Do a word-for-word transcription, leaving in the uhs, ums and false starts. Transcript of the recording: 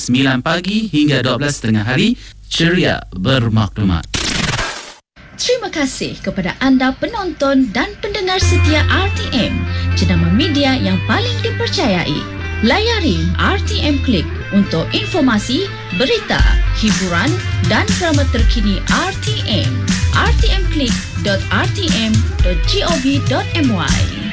sembilan pagi hingga dua belas tengah hari. Ceria bermaklumat. Terima kasih kepada anda penonton dan pendengar setia R T M, jenama media yang paling dipercayai. Layari R T M Click untuk informasi, berita, hiburan dan drama terkini R T M. r t m click dot r t m dot gov dot my